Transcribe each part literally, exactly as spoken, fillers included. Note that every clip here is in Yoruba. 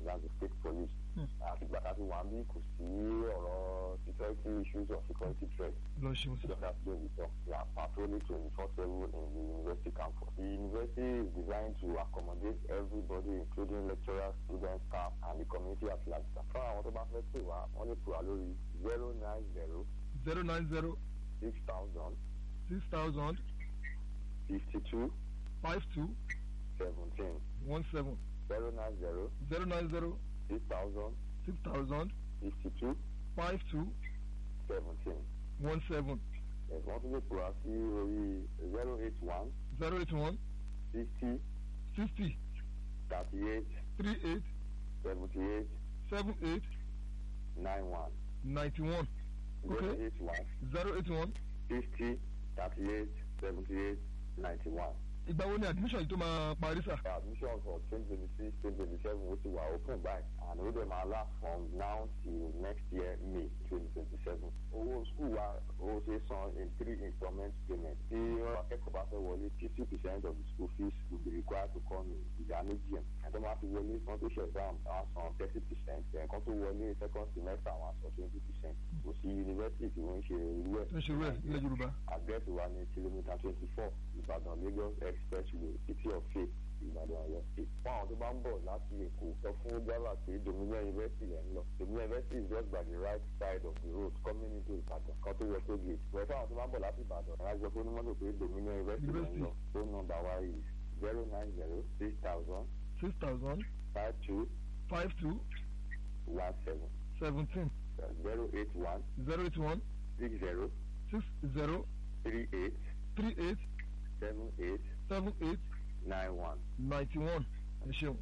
government, that's the state police. Àti gbàtà tí wọ́n bí kò sí ọ̀rọ̀ security issues or security threat. lọ ṣeun sir. Just as we talk, we are patrolling twenty-four seven in the university campus. The university is designed to accommodate everybody, including lecturers, students, staff, and the community at large. Fún àwọn tó bá fẹ́ pè wá, wọ́n lè pè wá lórí zero nine zero zero nine zero six thousand six thousand fifty two five two seventeen one seven zero nine zero zero nine zero six thousand six thousand fifty two five two seventeen. one seven Ẹ̀sùn wọn tún lè pè wá sí orí zero eight one zero eight one sixty sixty thirty eight three eight seventy eight seven eight nine one. ninety one. Zero Okay. eight one zero eight one. fifty thirty eight seventy eight ninety one. ìgbà wo ni admission yìí tó máa parí sà. Admission for twenty twenty six twenty twenty seven ó ti wà open by and ó dẹ̀ máa last from now till next year May twenty twenty seven. Owó school wa ó ṣe san in three installment payment. Tí akẹ́kọ̀ọ́ bá fẹ́ wọlé fifty percent of the school fees will be required to come in ìdá méjì ẹ̀. Ẹ̀tọ́ máa fi wọlé san tó ṣe exam àwọn san thirty percent. Ẹ̀kan tó wọlé second semester àwọn san twenty percent. Kò sí yunifásitì tí wọ́n ń ṣe irú ẹ̀. tó ń ṣe rẹ̀ ilẹ̀ Yorùbá. Address wa ní kìlómítà twenty four Ìbàdàn Lagos Expressway City of Faith Ìbàdàn Ọ̀yọ́ State. Fún àwọn tó bá ń bọ̀ láti Èkó sọ fún Java pé Dominion University lẹ́ ń lọ. Dominion University is just by the right side of the road coming into Ìbàdàn kan tó yẹ tó gate. Wẹ̀ fún àwọn tó bá ń bọ̀ láti Ìbàdàn ẹ̀rọ àjọ fún onímọ̀tò pé Dominion University lẹ́ ń lọ. Phone number wa is zero nine zero six thousand six thousand five two five two one seven seventeen zero eight one zero eight one six zero six zero three eight three eight seven eight seven eight nine one. ninety one. ẹ ṣeun.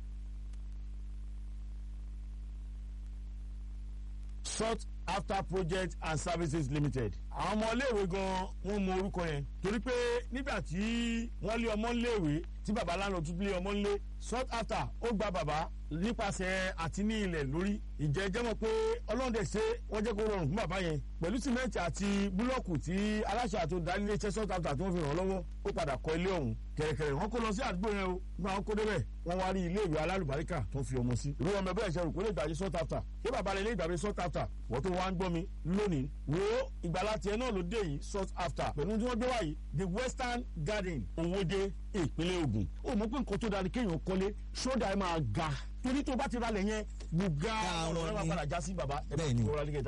sought after project and services limited. àwọn ọmọ iléèwé gan wọn mọ orúkọ yẹn torí pé nígbà tí wọ́n lé ọmọ iléèwé tí baba lánàá tún lé ọmọ ilé sought after ó gba baba nípasẹ̀ àti ní ilẹ̀ lórí ìjẹ́jẹ́ mọ̀ pé ọlọ́dẹ ṣe wọ́n jẹ́ kó rọrùn fún bàbá yẹn pẹ̀lú sìmẹ́ǹtì àti búlọ́ọ̀kù tí aláṣẹ àti olùdaríléeṣẹ́ sought after tí wọ́n fi ràn lọ́wọ́ ó padà kọ́ ilé ọ̀hún kẹ̀rẹ̀kẹ̀rẹ̀ wọ́n kó lọ sí àdúgbò yẹn o nígbà wọn kó débẹ̀ wọ́n wá rí ilé ìwé alálùbáríkà tó fi ọmọ sí. irú ọmọ bẹ́ẹ̀ ṣe rò pé lè gbàgbé sought after ṣé bàbá rẹ̀ lè gbàgbé sought after wọ́n tó wá ń gbọ́ mi lónìí wo ìgbàlá tiẹ̀ náà ló dé yìí sought after pẹ̀lú tí wọ́n gbé wáyé the western garden Owódé ìpínlẹ̀ Ògùn ó mọ̀ pé nǹkan tó dára kéèyàn kọ́lé ṣódà ẹ̀ máa ga torí tó bá ti ralẹ̀ yẹn gbùgà ọ̀rọ̀ ẹ̀ máa padà já sí bàbá ẹ̀ bẹ́ẹ̀ni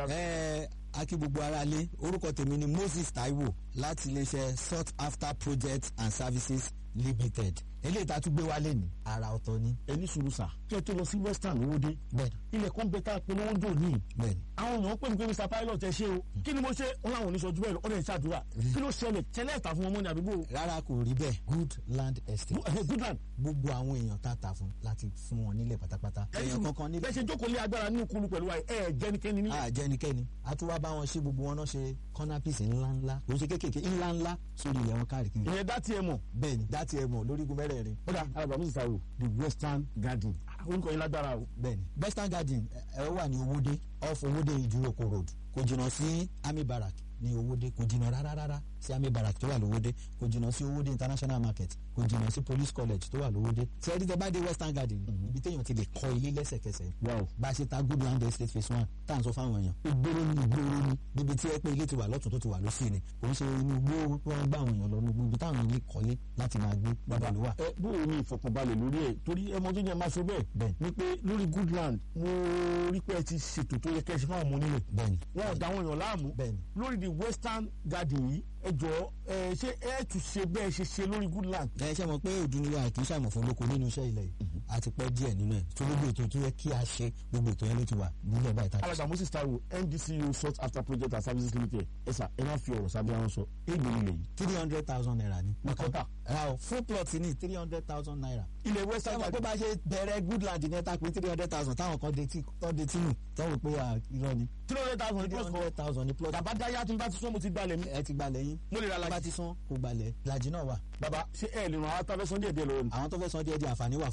ẹ akí gbogbo ara lé orúkọ tèmi ni Moses Taiwo láti iléeṣẹ́ sought after projects and services limited eléyìí tá a tún gbé wálé ní ara ọ̀tọ̀ ni. ẹni sùúrù sà kí ẹ tó lọ sí western Owódé bẹ́ẹ̀ni ilẹ̀ kan bẹ tá a polówó ń dò ní. bẹ́ẹ̀ni àwọn èèyàn pè mí pé Mr Pilot ẹ ṣe o kí ni mo ṣe wọn làwọn oníṣọjú bẹ́ẹ̀ ọdẹ ìṣàdúrà kí ló ṣẹlẹ̀ tẹ́lẹ̀ ẹ̀ta fún ọmọ ní àdúgbò. rárá kò rí bẹ́ẹ̀ good land estate good land gbogbo àwọn èèyàn tá a ta fún láti fún wọn nílẹ̀ pátápátá èèyàn kankan nílẹ̀. bẹ́ẹ̀ ṣe jókòó lé agbára nínú kulu pẹ̀lú wa ẹ̀ jẹ́nikẹ́ni nílẹ̀. a jẹ́nikẹ́ni a tún wá bá wọn ṣe gbogbo wọn náà ṣe kọ́nápìsì ńláńlá kò ń ṣe kéékèèké ńláńlá sórí ilẹ̀ wọn káàkiri. ìyẹn dá tiẹ̀ mọ̀. bẹ́ẹ̀ni dá tiẹ̀ mọ̀ lórígun mẹ́rẹ̀ẹ̀rin. ó dà alaba musa Taiwo the western garden orúkọ yẹn lágbára o. bẹ́ẹ̀ni western garden ẹ wà ní Owódé off Owódé Ìdúrókò road kò jìnnà sí army barrack ní Owódé kò jìnnà rárá rárá sí army barrack tó wà lówódé kò jìnnà sí Owódé international market kò jìnnà sí police college tó wà lówódé. tí ẹ rí tẹ bá dé western garden ibi téèyàn ti lè kọ́ ilé lẹ́sẹ̀kẹsẹ̀. wow bá a ṣe ta good land estate phase one tá à ń sọ fáwọn èèyàn. ìgboro ni ìgboro ni níbi tí ẹ pé ilé ti wà lọ́tún tó ti wà lọ́sì ni kò ń ṣe inú igbó tó ń gbà àwọn èèyàn lọ ní ibi táwọn ilé kọ́lé láti máa gbé bàbá ló wà. ẹ bó o ní ìfọkànbalẹ̀ lórí ẹ torí ẹ mọ tó jẹ máa sọ bẹ́ẹ̀ bẹ́ẹ̀ ni pé lórí good land mo rí pé ẹ ti ṣètò tó yẹ kẹ́ ẹ ṣe fáwọn ọmọ nílẹ̀ bẹ́ẹ̀ni wọn ò dá àwọn èèyàn láàmú bẹ́ẹ̀ni lórí the western garden yìí ẹ jọ ẹ ṣé ẹ tún ṣe bẹ́ẹ̀ ṣe ṣe lórí good land. ẹ ṣe mọ̀ pé òdùnnúwà kì í ṣàìmọ̀ fún olóko nínú iṣẹ́ ilẹ̀ yìí a ti pẹ́ díẹ̀ nínú ẹ̀ tó gbogbo ètò tó yẹ kí a ṣe gbogbo ètò yẹn ló ti wà nílẹ̀ báyìí. alàgbà Moses Taiwo M D C O sought after project and services limited ẹ sà ẹ má fi ọ̀rọ̀ sábẹ́ àwọn sọ éèdè nílẹ̀ yìí. three hundred thousand naira ni. mọ̀kọ́tà. ra o full plot ní three hundred thousand naira. ilẹ̀ western sábà garden pé bá ṣe bẹ̀rẹ̀ good land ní ẹ̀ta pé three hundred thousand táwọn kan detí tọ́ detí nù tọ́wọ́ pé irọ́ ni. three hundred thousand three plus hundred thousand ní plot. bàbá dáyà tí n bá ti sọ mo ti gbalẹ̀ mi. ẹ ti gbalẹ̀ yín. mo lè ra bá lajì. ti san kò gbalẹ̀ lajì náà wà. bàbá ṣé ẹ lè ràn àwọn tó fẹ́ san díẹ̀ díẹ̀ lọ́wọ́ ni. àwọn tó fẹ́ san díẹ̀ díẹ̀ àǹfààní wà fún wọn three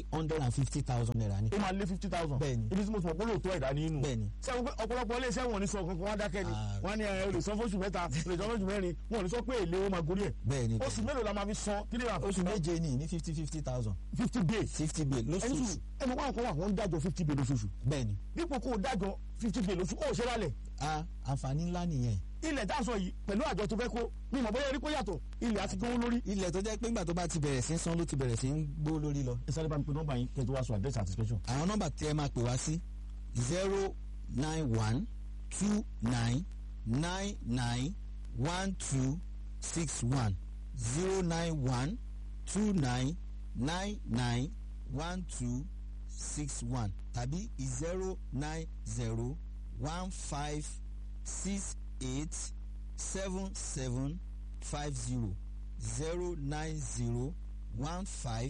three hundred and fifty thousand naira ni. ó máa lé fifty thousand. bẹ́ẹ̀ni ibi tí mo sọ pé lóòótọ́ ẹ̀dá ní inú. bẹ́ẹ̀ni sẹ́wọ́n pé ọ̀pọ̀lọpọ̀ ilé iṣẹ́ wọn ní sọ kankan wọ́n á dákẹ́ ni wọ́n á ní ẹ o lè san fóṣù mẹ́ta o lè san fóṣù mẹ́rin wọn ò ní sọ pé èlé wọn máa gorí ẹ̀. bẹ́ẹ̀ni oṣù mélòó la máa fi san kí ni wàá oṣù méje ni ní fifty fifty thousand. fifty days. fifty days ẹni lóṣooṣù. sùn ẹni wọn kọ́ wà wọ́n ń dájọ́ fifty days lóṣooṣù. bẹ́ẹ̀ni. dípò kó o dájọ́ fifty days lóṣù ó ṣe lálẹ̀. a àǹfààní ńlá nìyẹn. ilẹ̀ tá a sọ yìí pẹ̀lú àjọ tó fẹ́ kó mi mọ̀ bóyá erí kó yàtọ̀ ilẹ̀ àti gbówó lórí. ilẹ̀ tó jẹ́ pé ńgbà tó bá ti bẹ̀rẹ̀ sí ń san ló ti bẹ̀rẹ̀ sí ń gbó lórí lọ. ẹ sáré bá mi pe nọ́mbà yín kẹ́ tó wá sọ àdírẹ́sì àti special. àwọn nọ́mbà tí ẹ máa pè wá sí zero nine one two nine nine nine one two six one zero nine one two nine nine nine one two six one tàbí zero nine zero one five six eight seven seven five zero zero nine zero one five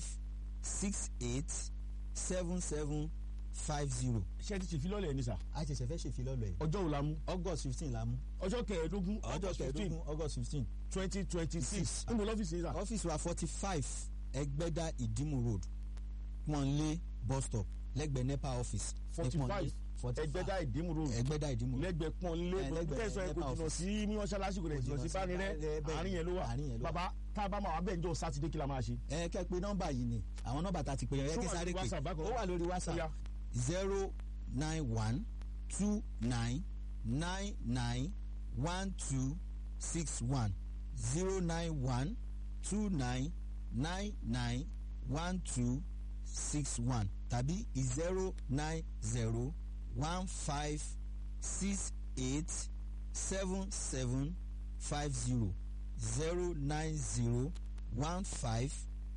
six eight seven seven five zero. ṣé ti ṣèfilọ́lẹ̀ ní sà. a ṣẹ̀ṣẹ̀ fẹ́ ṣèfilọ́lẹ̀ yìí. ọjọ́ wo la mú. august fifteen la mú. ọjọ́ kẹẹ̀ẹ́dógún ọjọ́ kẹẹ̀ẹ́dógún august fifteen twenty twenty six. níbo lọ́fíìsì yìí sà. ọ́fíìsì wa forty five ẹgbẹ́dá ìdímù road pọ́nlé bus stop lẹ́gbẹ̀ẹ́ nepa office. forty five ẹgbẹ́dá ìdímù road ẹgbẹ́dá ìdímù road lẹ́gbẹ̀ẹ́ pọ́nlé tẹ̀sán ẹ̀ kò jìnnà sí mọ́ṣáláṣí kò dẹ̀ jìnnà sí bánirẹ́ àárín yẹn ló wà. bàbá tá a bá máa wà bẹ́ẹ̀ njọ́ sátidé kí la máa ṣe. ẹ kẹ́ pé nọ́mbà yìí ni àwọn nọ́mbà tá a ti pè yẹn kí sáré pé ó wà lórí whatsapp zero nine one two nine nine nine one two six one zero nine one two nine nine nine one two six one tàbí zero nine zero one five six eight seven seven five zero zero nine zero one five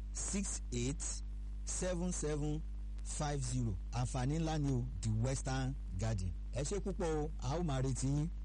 six eight seven seven five zero àǹfààní ńlá ni o the Western Garden ẹ ṣe púpọ̀ o a ó máa retí yín.